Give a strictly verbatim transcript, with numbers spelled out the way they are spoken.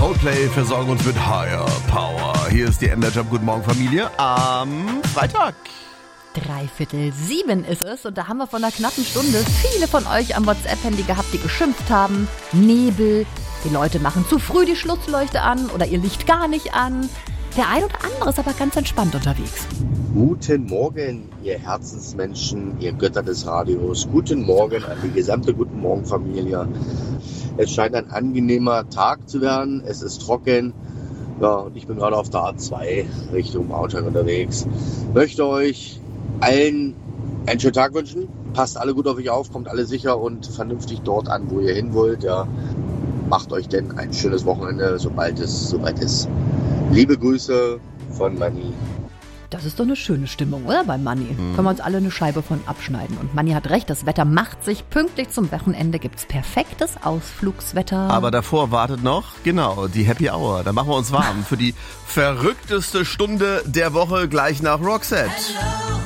Coldplay versorgen uns mit Higher Power. Hier ist die Enderjob Guten Morgen Familie am Freitag. Dreiviertel sieben ist es und da haben wir vor einer knappen Stunde viele von euch am WhatsApp-Handy gehabt, die geschimpft haben. Nebel, die Leute machen zu früh die Schlusszleuchte an oder ihr Licht gar nicht an. Der ein oder andere ist aber ganz entspannt unterwegs. Guten Morgen, ihr Herzensmenschen, ihr Götter des Radios. Guten Morgen an die gesamte Guten Morgen Familie. Es scheint ein angenehmer Tag zu werden. Es ist trocken. Ja, und ich bin gerade auf der A zwei Richtung Braunschweig unterwegs. Möchte euch allen einen schönen Tag wünschen. Passt alle gut auf euch auf, kommt alle sicher und vernünftig dort an, wo ihr hin wollt. Ja. Macht euch denn ein schönes Wochenende, sobald es soweit ist. Liebe Grüße von Manni. Das ist doch eine schöne Stimmung, oder, bei Manni? Mhm. Können wir uns alle eine Scheibe von abschneiden. Und Manni hat recht, das Wetter macht sich. Pünktlich zum Wochenende gibt's perfektes Ausflugswetter. Aber davor wartet noch, genau, die Happy Hour. Da machen wir uns warm für die verrückteste Stunde der Woche gleich nach Roxette.